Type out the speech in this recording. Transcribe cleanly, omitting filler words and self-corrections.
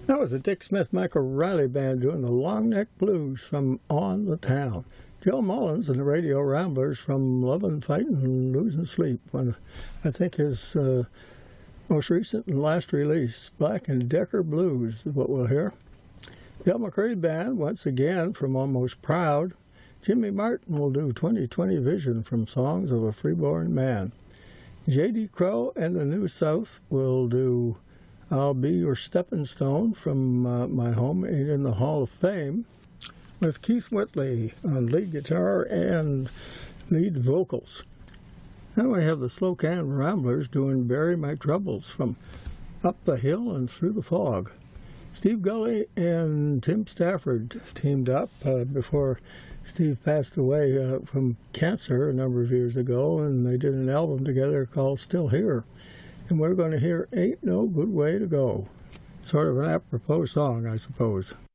That was the Dick Smith Michael Riley Band doing the Long Neck Blues from On the Town. Joe Mullins and the Radio Ramblers from Lovin', Fightin', Losing Sleep. When I think his most recent and last release, Black and Decker Blues, is what we'll hear. Del McCurry Band, once again, from Almost Proud. Jimmy Martin will do 20/20 Vision from Songs of a Freeborn Man. J.D. Crowe and the New South will do I'll Be Your Stepping Stone from My Home Ain't in the Hall of Fame, with Keith Whitley on lead guitar and lead vocals. Then we have the Slow Can Ramblers doing Bury My Troubles from Up the Hill and Through the Fog. Steve Gully and Tim Stafford teamed up before Steve passed away from cancer a number of years ago, and they did an album together called Still Here. And we're going to hear Ain't No Good Way to Go. Sort of an apropos song, I suppose.